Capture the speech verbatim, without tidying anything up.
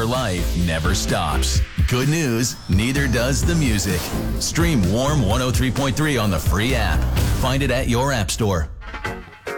your life never stops. Good news, neither does the music. Stream Warm one oh three point three on the free app. Find it at your app store.